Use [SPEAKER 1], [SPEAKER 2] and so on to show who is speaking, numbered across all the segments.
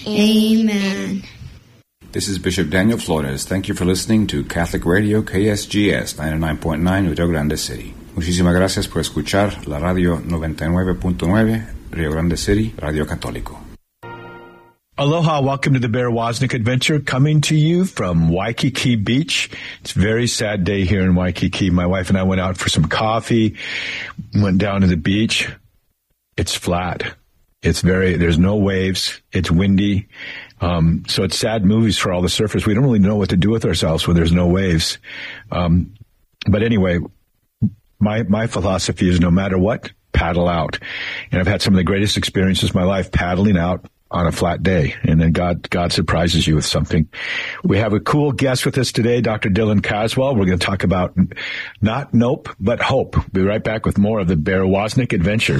[SPEAKER 1] Amen.
[SPEAKER 2] This is Bishop Daniel Flores. Thank you for listening to Catholic Radio KSGS 99.9 Rio Grande City. Muchísimas gracias por escuchar la radio 99.9 Rio Grande City, Radio Católico.
[SPEAKER 3] Aloha, welcome to the Bear Wozniak Adventure, coming to you from Waikiki Beach. It's a very sad day here in Waikiki. My wife and I went out for some coffee, went down to the beach. It's flat. There's no waves. It's windy. So it's sad movies for all the surfers. We don't really know what to do with ourselves when there's no waves. But anyway, my philosophy is no matter what, paddle out. And I've had some of the greatest experiences of my life paddling out on a flat day. And then God surprises you with something. We have a cool guest with us today, Dr. Dylan Caswell. We're going to talk about not nope, but hope. We'll be right back with more of the Bear Wozniak Adventure.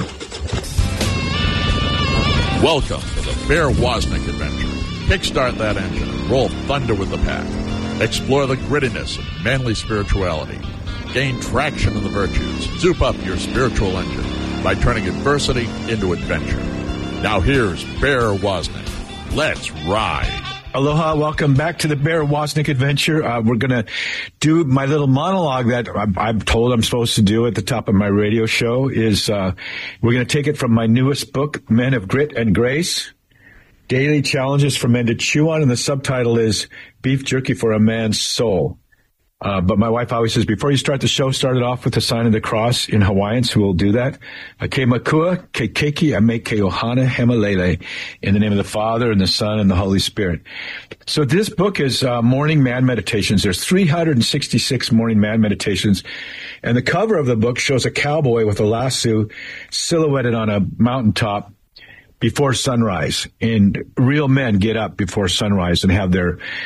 [SPEAKER 4] Welcome to the Bear Wozniak Adventure. Kickstart that engine and roll thunder with the pack. Explore the grittiness of manly spirituality. Gain traction in the virtues. Soup up your spiritual engine by turning adversity into adventure. Now here's Bear Wozniak. Let's ride.
[SPEAKER 3] Aloha, welcome back to the Bear Wozniak Adventure. We're going to do my little monologue that I'm told I'm supposed to do at the top of my radio show. We're going to take it from my newest book, Men of Grit and Grace, Daily Challenges for Men to Chew On, and the subtitle is Beef Jerky for a Man's Soul. But my wife always says, before you start the show, start it off with the sign of the cross in Hawaiian, so we'll do that. Ke makua, ke keiki, ame ke ohana hemalele, in the name of the Father, and the Son, and the Holy Spirit. So this book is Morning Man Meditations. There's 366 Morning Man Meditations, and the cover of the book shows a cowboy with a lasso silhouetted on a mountaintop before sunrise. And real men get up before sunrise and have their